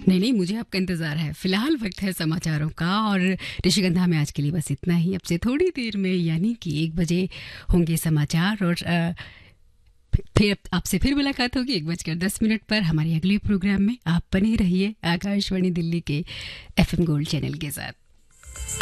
नहीं नहीं, मुझे आपका इंतज़ार है। फ़िलहाल वक्त है समाचारों का और ऋषिगंधा में आज के लिए बस इतना ही। अब से थोड़ी देर में यानी कि 1 बजे होंगे समाचार और फिर आपसे फिर मुलाकात होगी 1:10 पर हमारी अगली प्रोग्राम में। आप बने रहिए आकाशवाणी दिल्ली के FM गोल्ड चैनल के साथ।